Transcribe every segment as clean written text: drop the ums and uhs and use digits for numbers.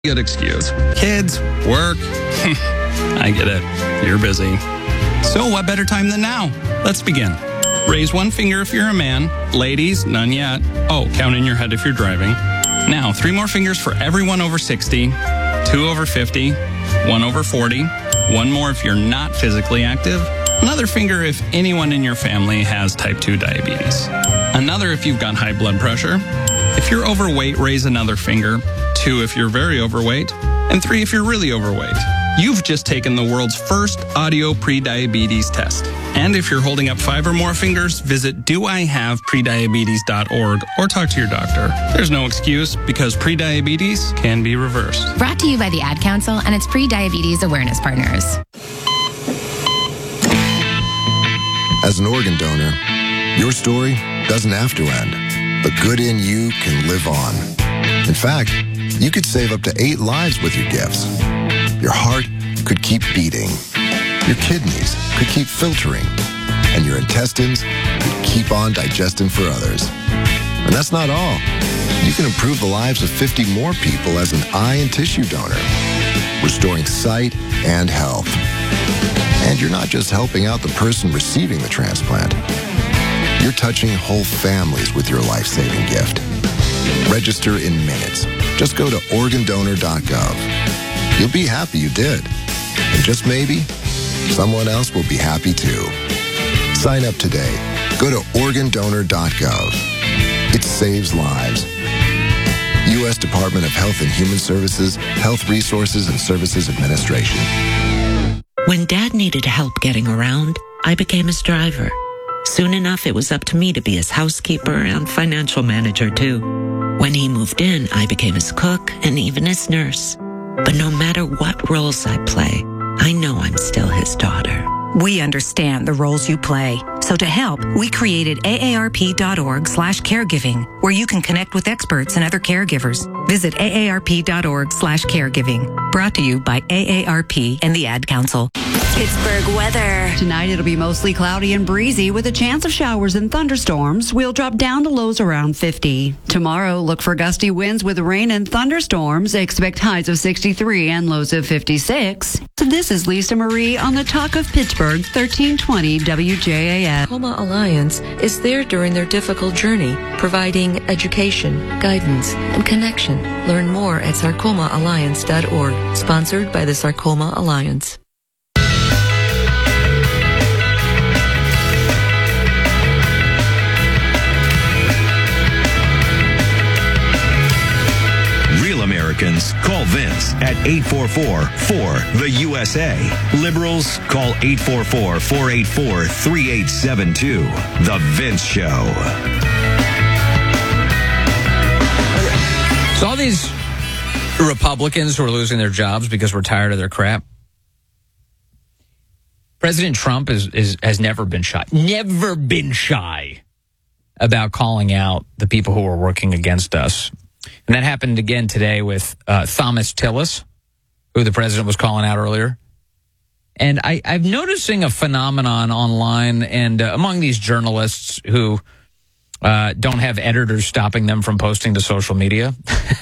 Good excuse. Kids, work. I get it. You're busy. So what better time than now? Let's begin. Raise one finger if you're a man. Ladies, none yet. Oh, count in your head if you're driving. Now, 3 more fingers for everyone over 60, 2 over 50, 1 over 40, 1 more if you're not physically active, another finger if anyone in your family has type 2 diabetes, another if you've got high blood pressure. If you're overweight, raise another finger, 2 if you're very overweight, and 3 if you're really overweight. You've just taken the world's first audio pre-diabetes test. And if you're holding up 5 or more fingers, visit doihaveprediabetes.org or talk to your doctor. There's no excuse because pre-diabetes can be reversed. Brought to you by the Ad Council and its pre-diabetes awareness partners. As an organ donor, your story doesn't have to end. The good in you can live on. In fact, you could save up to 8 lives with your gifts. Your heart could keep beating. Your kidneys could keep filtering. And your intestines could keep on digesting for others. And that's not all. You can improve the lives of 50 more people as an eye and tissue donor, restoring sight and health. And you're not just helping out the person receiving the transplant. You're touching whole families with your life-saving gift. Register in minutes. Just go to organdonor.gov. You'll be happy you did. And just maybe, someone else will be happy too. Sign up today. Go to organdonor.gov. It saves lives. U.S. Department of Health and Human Services, Health Resources and Services Administration. When Dad needed help getting around, I became his driver. Soon enough, it was up to me to be his housekeeper and financial manager too. When he moved in, I became his cook and even his nurse. But no matter what roles I play, I know I'm still his daughter. We understand the roles you play. So to help, we created aarp.org/caregiving, where you can connect with experts and other caregivers. Visit aarp.org/caregiving. Brought to you by AARP and the Ad Council. Pittsburgh weather. Tonight it'll be mostly cloudy and breezy with a chance of showers and thunderstorms. We'll drop down to lows around 50. Tomorrow, look for gusty winds with rain and thunderstorms. Expect highs of 63 and lows of 56. This is Lisa Marie on the Talk of Pittsburgh, 1320 WJAS. Sarcoma Alliance is there during their difficult journey, providing education, guidance, and connection. Learn more at sarcomaalliance.org. Sponsored by the Sarcoma Alliance. Americans, call Vince at 844-4-THE-USA. Liberals, call 844-484-3872. The Vince Show. So all these Republicans who are losing their jobs because we're tired of their crap. President Trump has never been shy about calling out the people who are working against us. And that happened again today with Thomson Tillis, who the president was calling out earlier. And I'm noticing a phenomenon online and among these journalists who don't have editors stopping them from posting to social media,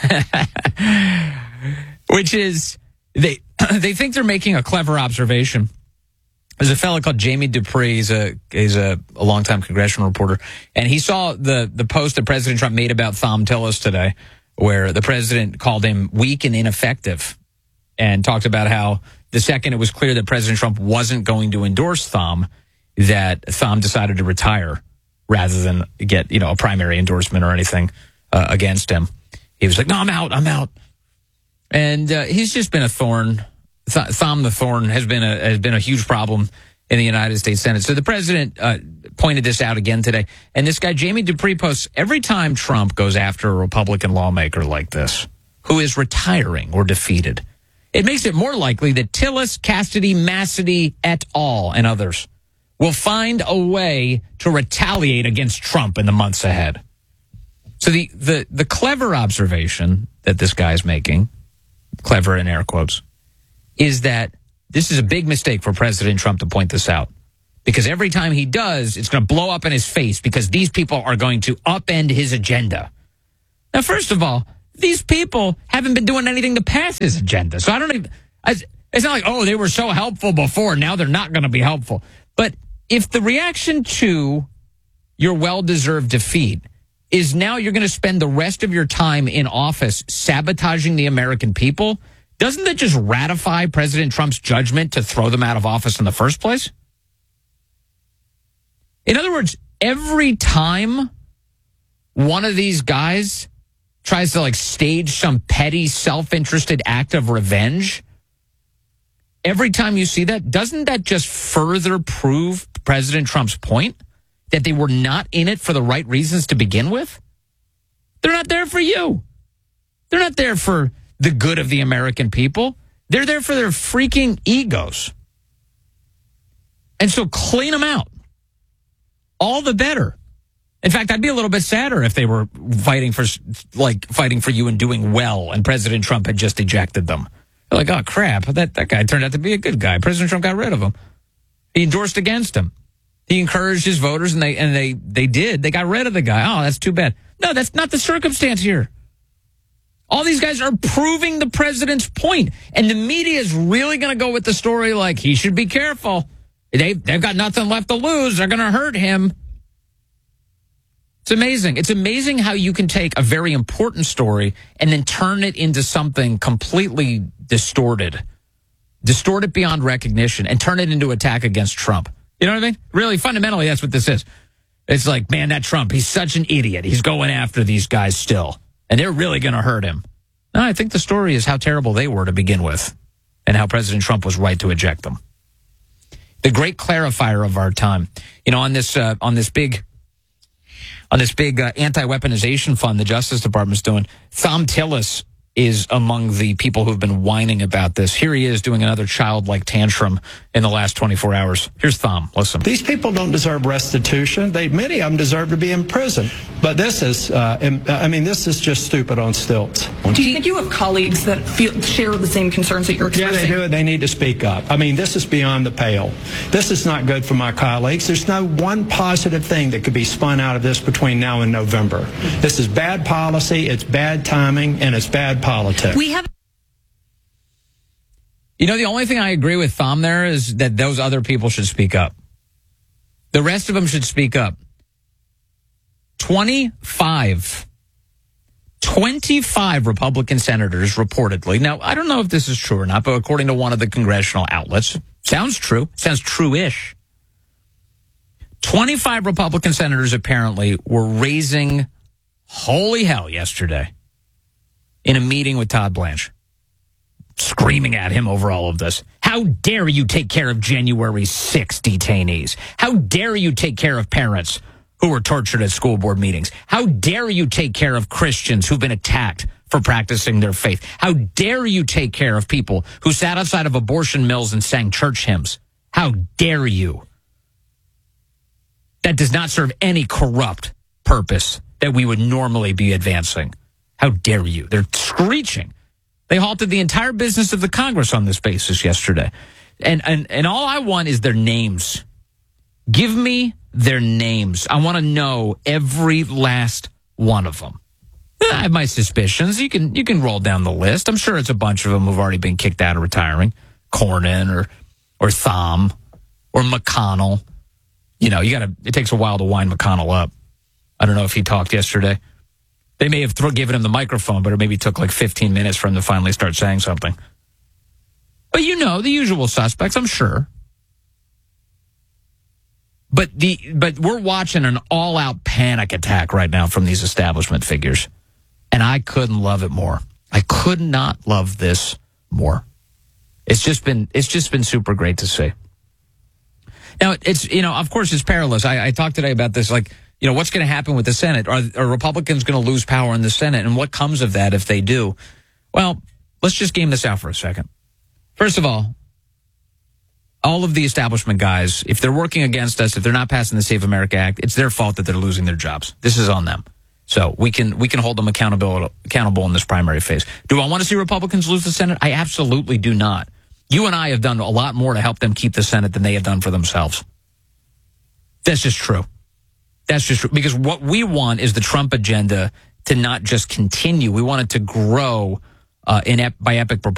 which is they think they're making a clever observation. There's a fellow called Jamie Dupree. He's a longtime congressional reporter, and he saw the post that President Trump made about Thom Tillis today, where the president called him weak and ineffective, and talked about how the second it was clear that President Trump wasn't going to endorse Thom, that Thom decided to retire rather than get a primary endorsement or anything against him. He was like, "No, I'm out," and he's just been a thorn. Thom the Thorn has been a huge problem in the United States Senate. So the president pointed this out again today. And this guy, Jamie Dupree, posts every time Trump goes after a Republican lawmaker like this, who is retiring or defeated, it makes it more likely that Tillis, Cassidy, Massady, et al., and others will find a way to retaliate against Trump in the months ahead. So the clever observation that this guy's making, clever in air quotes, is that this is a big mistake for President Trump to point this out. Because every time he does, it's going to blow up in his face because these people are going to upend his agenda. Now, first of all, these people haven't been doing anything to pass his agenda. So I don't even, it's not like, oh, they were so helpful before, now they're not going to be helpful. But if the reaction to your well-deserved defeat is now you're going to spend the rest of your time in office sabotaging the American people, doesn't that just ratify President Trump's judgment to throw them out of office in the first place? In other words, every time one of these guys tries to stage some petty self-interested act of revenge, every time you see that, doesn't that just further prove President Trump's point that they were not in it for the right reasons to begin with? They're not there for you. They're not there for the good of the American people. They're there for their freaking egos. And so clean them out. All the better. In fact, I'd be a little bit sadder if they were fighting for you and doing well, and President Trump had just ejected them. They're like, oh, crap, that guy turned out to be a good guy. President Trump got rid of him. He endorsed against him. He encouraged his voters, and they did. They got rid of the guy. Oh, that's too bad. No, that's not the circumstance here. All these guys are proving the president's point, and the media is really going to go with the story like he should be careful. They've got nothing left to lose. They're going to hurt him. It's amazing. It's amazing how you can take a very important story and then turn it into something completely distorted beyond recognition, and turn it into an attack against Trump. You know what I mean? Really, fundamentally, that's what this is. It's like, man, that Trump, he's such an idiot. He's going after these guys still, and they're really going to hurt him. No, I think the story is how terrible they were to begin with, and how President Trump was right to eject them. The great clarifier of our time, on this big anti-weaponization fund the Justice Department's doing, Thom Tillis is among the people who've been whining about this. Here he is doing another childlike tantrum in the last 24 hours. Here's Thom. Listen. These people don't deserve restitution. Many of them deserve to be in prison. But this is, this is just stupid on stilts. Do you think you have colleagues that share the same concerns that you're expressing? Yeah, they do. They need to speak up. This is beyond the pale. This is not good for my colleagues. There's no one positive thing that could be spun out of this between now and November. This is bad policy, it's bad timing, and it's bad politics. The only thing I agree with Thom there is that those other people should speak up. The rest of them should speak up. 25 Republican senators reportedly. Now, I don't know if this is true or not, but according to one of the congressional outlets, sounds true. Sounds true-ish. 25 Republican senators apparently were raising holy hell yesterday in a meeting with Todd Blanche, screaming at him over all of this. How dare you take care of January 6 detainees? How dare you take care of parents who were tortured at school board meetings? How dare you take care of Christians who've been attacked for practicing their faith? How dare you take care of people who sat outside of abortion mills and sang church hymns? How dare you? That does not serve any corrupt purpose that we would normally be advancing. How dare you? They're screeching. They halted the entire business of the Congress on this basis yesterday. And all I want is their names. Give me their names. I want to know every last one of them. I have my suspicions. You can roll down the list. I'm sure it's a bunch of them who've already been kicked out of retiring. Cornyn or Thom or McConnell. It takes a while to wind McConnell up. I don't know if he talked yesterday. They may have given him the microphone, but it maybe took 15 minutes for him to finally start saying something. But the usual suspects, I'm sure. But we're watching an all-out panic attack right now from these establishment figures. And I couldn't love it more. I could not love this more. It's just been super great to see. Now, it's, of course it's perilous. I talked today about this, what's going to happen with the Senate? Are Republicans going to lose power in the Senate? And what comes of that if they do? Well, let's just game this out for a second. First of all of the establishment guys, if they're working against us, if they're not passing the Save America Act, it's their fault that they're losing their jobs. This is on them. So we can hold them accountable in this primary phase. Do I want to see Republicans lose the Senate? I absolutely do not. You and I have done a lot more to help them keep the Senate than they have done for themselves. That's just true. That's just true. Because what we want is the Trump agenda to not just continue. We want it to grow by epic proportions.